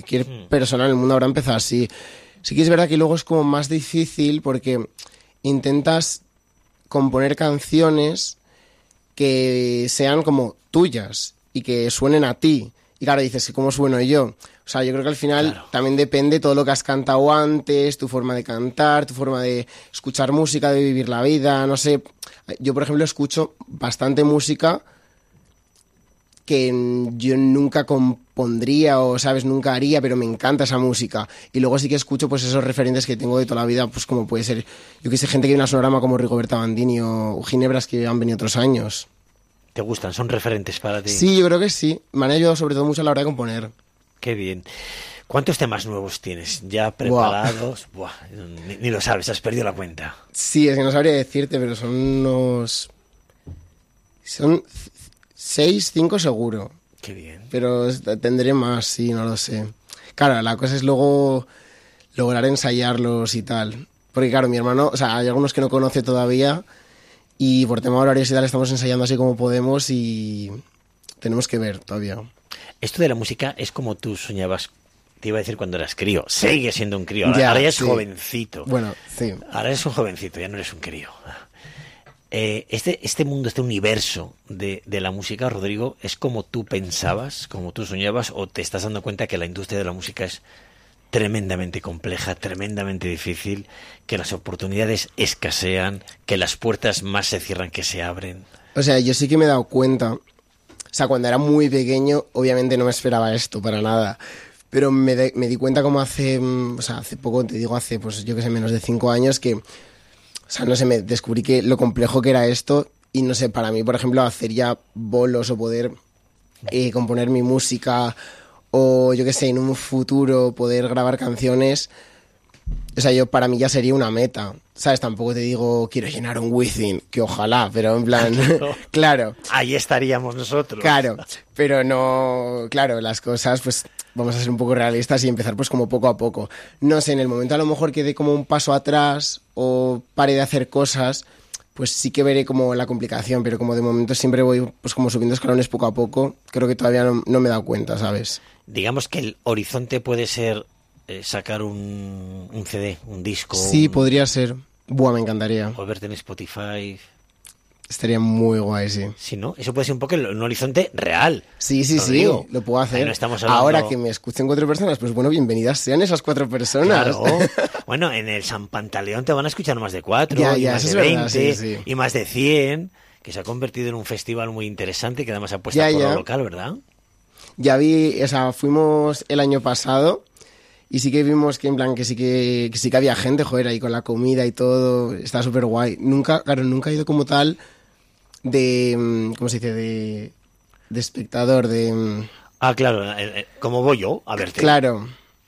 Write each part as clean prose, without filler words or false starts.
cualquier persona en el mundo habrá empezado así. Sí que es verdad que luego es como más difícil porque intentas componer canciones que sean como tuyas y que suenen a ti. Y claro, dices, ¿cómo sueno yo? O sea, yo creo que al final también depende todo lo que has cantado antes, tu forma de cantar, tu forma de escuchar música, de vivir la vida, no sé. Yo, por ejemplo, escucho bastante música que yo nunca compondría o, ¿sabes?, nunca haría, pero me encanta esa música. Y luego sí que escucho pues esos referentes que tengo de toda la vida, pues como puede ser, yo que sé, gente que viene a Sonorama como Rigoberta Bandini o Ginebras que han venido otros años. ¿Te gustan? ¿Son referentes para ti? Sí, yo creo que sí. Me han ayudado sobre todo mucho a la hora de componer. Qué bien. ¿Cuántos temas nuevos tienes ya preparados? Buah, ni lo sabes, has perdido la cuenta. Sí, es que no sabría decirte, pero son unos... Son 6, 5 seguro. Qué bien. Pero tendré más, sí, no lo sé. Claro, la cosa es luego lograr ensayarlos y tal. Porque claro, mi hermano, o sea, hay algunos que no conoce todavía y por tema de horarios y tal estamos ensayando así como podemos y tenemos que ver todavía. Esto de la música es como tú soñabas, te iba a decir cuando eras crío. Sigue siendo un crío, ahora ya es jovencito. Bueno, sí. Ahora eres un jovencito, ya no eres un crío. Este mundo, este universo de la música, Rodrigo, ¿es como tú pensabas, como tú soñabas, o te estás dando cuenta que la industria de la música es tremendamente compleja, tremendamente difícil, que las oportunidades escasean, que las puertas más se cierran que se abren? O sea, yo sí que me he dado cuenta, o sea, cuando era muy pequeño, obviamente no me esperaba esto para nada, pero me di cuenta como hace poco, te digo, hace, pues yo que sé, menos de 5 años que... O sea, no sé, me descubrí que lo complejo que era esto y no sé, para mí, por ejemplo, hacer ya bolos o poder componer mi música o yo qué sé, en un futuro poder grabar canciones, o sea, para mí ya sería una meta, ¿sabes? Tampoco te digo quiero llenar un Wizzing, que ojalá, pero en plan, claro. Ahí estaríamos nosotros. Claro, pero no, claro, las cosas, pues vamos a ser un poco realistas y empezar pues como poco a poco. No sé, en el momento a lo mejor que dé como un paso atrás o pare de hacer cosas, pues sí que veré como la complicación, pero como de momento siempre voy pues como subiendo escalones poco a poco, creo que todavía no me he dado cuenta, ¿sabes? Digamos que el horizonte puede ser sacar un CD, un disco. Sí, podría ser. Buah, me encantaría. O verte en Spotify. Estaría muy guay, sí. Sí, ¿no? Eso puede ser un poco un horizonte real. Sí, lo puedo hacer. No estamos hablando... Ahora que me escuchen 4 personas, pues bueno, bienvenidas sean esas 4 personas. Claro. Bueno, en el San Pantaleón te van a escuchar más de 4, ya, y más de es 20, verdad, sí. Y más de 100, que se ha convertido en un festival muy interesante, que además apuesta por lo local, ¿verdad? Ya vi, o sea, fuimos el año pasado y sí que vimos que en plan que sí que había gente, joder, ahí con la comida y todo, está súper guay. Nunca he ido como tal de, ¿cómo se dice? De espectador, de... Ah, claro, como voy yo a verte. Claro,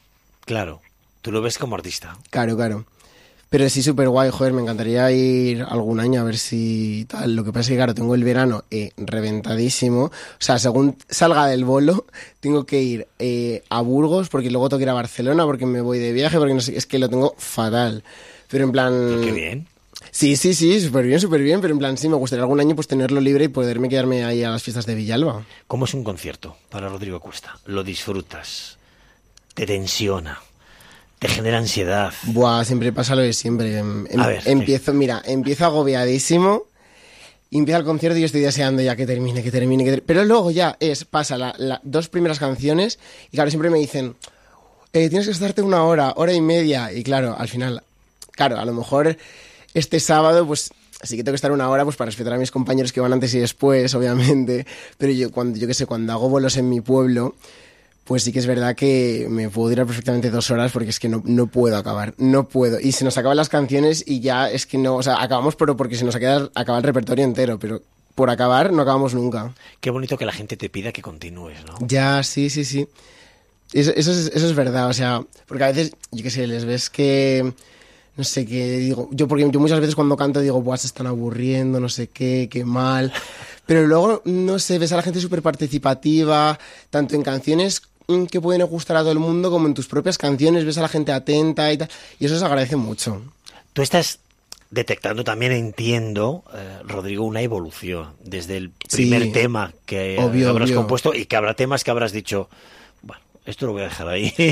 tú lo ves como artista. Claro. Pero sí, súper guay, joder, me encantaría ir algún año a ver si tal. Lo que pasa es que, claro, tengo el verano reventadísimo. O sea, según salga del bolo, tengo que ir a Burgos, porque luego tengo que ir a Barcelona, porque me voy de viaje, porque no sé, es que lo tengo fatal. Pero en plan... Pero qué bien. Sí, súper bien, pero en plan, sí, me gustaría algún año pues tenerlo libre y poderme quedarme ahí a las fiestas de Villalba. ¿Cómo es un concierto para Rodrigo Cuesta? ¿Lo disfrutas? ¿Te tensiona? ¿Te genera ansiedad? Buah, siempre pasa lo de siempre. A ver, empiezo agobiadísimo, empieza el concierto y yo estoy deseando ya que termine. Pero luego ya pasa las 2 primeras canciones y claro, siempre me dicen, tienes que estarte 1 hora, 1:30. Y claro, al final, a lo mejor este sábado pues sí que tengo que estar 1 hora pues para respetar a mis compañeros que van antes y después, obviamente. Pero cuando hago bolos en mi pueblo, pues sí que es verdad que me puedo durar perfectamente 2 horas porque es que no puedo acabar, no puedo. Y se nos acaban las canciones y ya es que no, o sea, acabamos pero porque se nos acaba el repertorio entero, pero por acabar no acabamos nunca. Qué bonito que la gente te pida que continúes, ¿no? Ya, sí. Eso es verdad, o sea, porque a veces, yo qué sé, les ves que... No sé qué digo, porque yo muchas veces cuando canto digo, buah, se están aburriendo, no sé qué mal. Pero luego, no sé, ves a la gente súper participativa, tanto en canciones que pueden gustar a todo el mundo como en tus propias canciones, ves a la gente atenta y tal, y eso se agradece mucho. Tú estás detectando también, entiendo, Rodrigo, una evolución desde el primer tema que habrás compuesto y que habrá temas que habrás dicho, bueno, esto lo voy a dejar ahí.